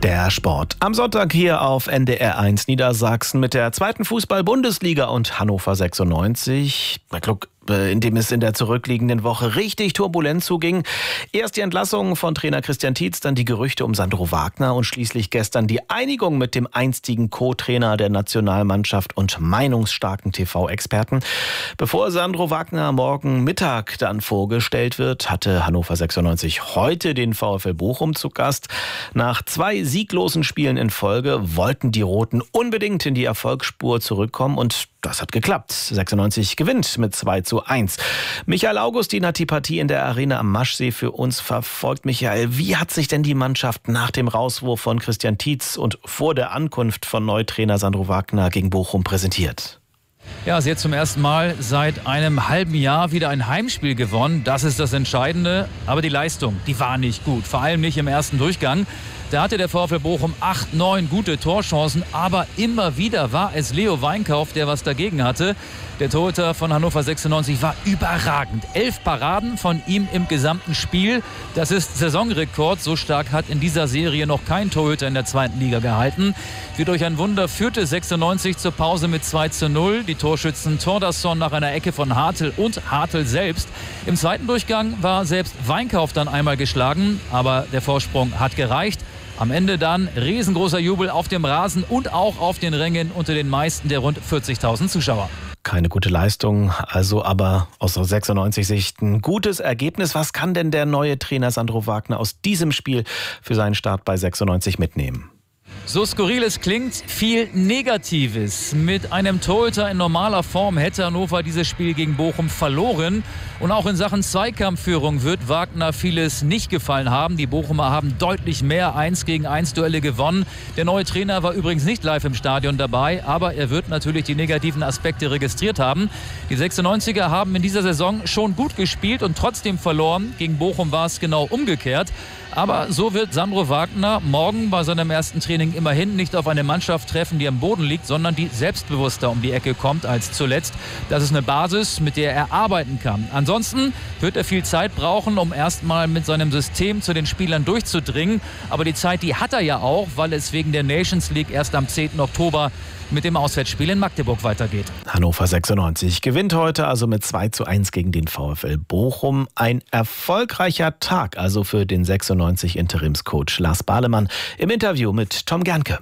Der Sport. Am Sonntag hier auf NDR 1 Niedersachsen mit der zweiten Fußball-Bundesliga und Hannover 96. Bei Klub, in dem es in der zurückliegenden Woche richtig turbulent zuging. Erst die Entlassung von Trainer Christian Tietz, dann die Gerüchte um Sandro Wagner und schließlich gestern die Einigung mit dem einstigen Co-Trainer der Nationalmannschaft und meinungsstarken TV-Experten. Bevor Sandro Wagner morgen Mittag dann vorgestellt wird, hatte Hannover 96 heute den VfL Bochum zu Gast. Nach 2 sieglosen Spielen in Folge wollten die Roten unbedingt in die Erfolgsspur zurückkommen und das hat geklappt. 96 gewinnt mit 2:1. Michael Augustin hat die Partie in der Arena am Maschsee für uns verfolgt. Michael, wie hat sich denn die Mannschaft nach dem Rauswurf von Christian Tietz und vor der Ankunft von Neutrainer Sandro Wagner gegen Bochum präsentiert? Ja, sie hat zum ersten Mal seit einem halben Jahr wieder ein Heimspiel gewonnen. Das ist das Entscheidende. Aber die Leistung, die war nicht gut. Vor allem nicht im ersten Durchgang. Da hatte der VfL Bochum 8, 9 gute Torchancen. Aber immer wieder war es Leo Weinkauf, der was dagegen hatte. Der Torhüter von Hannover 96 war überragend. 11 Paraden von ihm im gesamten Spiel. Das ist Saisonrekord. So stark hat in dieser Serie noch kein Torhüter in der zweiten Liga gehalten. Wie durch ein Wunder führte 96 zur Pause mit 2:0. Die Torschützen Thordarson nach einer Ecke von Hartl und Hartl selbst. Im zweiten Durchgang war selbst Weinkauf dann einmal geschlagen. Aber der Vorsprung hat gereicht. Am Ende dann riesengroßer Jubel auf dem Rasen und auch auf den Rängen unter den meisten der rund 40.000 Zuschauer. Keine gute Leistung, also aber aus 96 Sicht ein gutes Ergebnis. Was kann denn der neue Trainer Sandro Wagner aus diesem Spiel für seinen Start bei 96 mitnehmen? So skurril es klingt, viel Negatives. Mit einem Torhüter in normaler Form hätte Hannover dieses Spiel gegen Bochum verloren. Und auch in Sachen Zweikampfführung wird Wagner vieles nicht gefallen haben. Die Bochumer haben deutlich mehr 1-gegen-1 Duelle gewonnen. Der neue Trainer war übrigens nicht live im Stadion dabei, aber er wird natürlich die negativen Aspekte registriert haben. Die 96er haben in dieser Saison schon gut gespielt und trotzdem verloren. Gegen Bochum war es genau umgekehrt. Aber so wird Sandro Wagner morgen bei seinem ersten Training immerhin nicht auf eine Mannschaft treffen, die am Boden liegt, sondern die selbstbewusster um die Ecke kommt als zuletzt. Das ist eine Basis, mit der er arbeiten kann. Ansonsten wird er viel Zeit brauchen, um erstmal mit seinem System zu den Spielern durchzudringen. Aber die Zeit, die hat er ja auch, weil es wegen der Nations League erst am 10. Oktober mit dem Auswärtsspiel in Magdeburg weitergeht. Hannover 96 gewinnt heute also mit 2:1 gegen den VfL Bochum. Ein erfolgreicher Tag also für den 96 Interimscoach Lars Balemann im Interview mit Tom Gernke.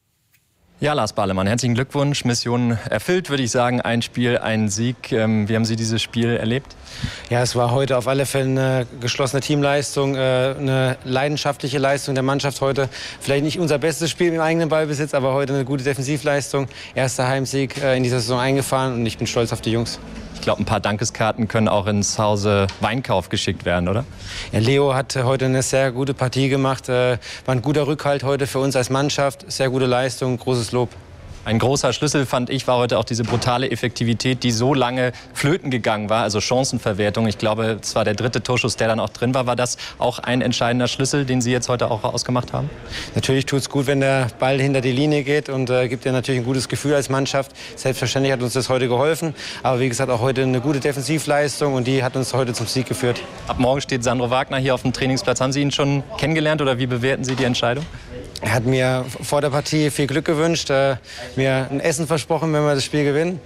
Ja, Lars Balemann, herzlichen Glückwunsch. Mission erfüllt, würde ich sagen. Ein Spiel, ein Sieg. Wie haben Sie dieses Spiel erlebt? Ja, es war heute auf alle Fälle eine geschlossene Teamleistung, eine leidenschaftliche Leistung der Mannschaft heute. Vielleicht nicht unser bestes Spiel im eigenen Ballbesitz, aber heute eine gute Defensivleistung. Erster Heimsieg in dieser Saison eingefahren und ich bin stolz auf die Jungs. Ich glaube, ein paar Dankeskarten können auch ins Hause Weinkauf geschickt werden, oder? Ja, Leo hat heute eine sehr gute Partie gemacht. War ein guter Rückhalt heute für uns als Mannschaft. Sehr gute Leistung, großes Lob. Ein großer Schlüssel, fand ich, war heute auch diese brutale Effektivität, die so lange flöten gegangen war, also Chancenverwertung. Ich glaube, es war der 3. Torschuss, der dann auch drin war. War das auch ein entscheidender Schlüssel, den Sie jetzt heute auch ausgemacht haben? Natürlich tut es gut, wenn der Ball hinter die Linie geht und gibt ja natürlich ein gutes Gefühl als Mannschaft. Selbstverständlich hat uns das heute geholfen. Aber wie gesagt, auch heute eine gute Defensivleistung und die hat uns heute zum Sieg geführt. Ab morgen steht Sandro Wagner hier auf dem Trainingsplatz. Haben Sie ihn schon kennengelernt oder wie bewerten Sie die Entscheidung? Er hat mir vor der Partie viel Glück gewünscht, mir ein Essen versprochen, wenn wir das Spiel gewinnen.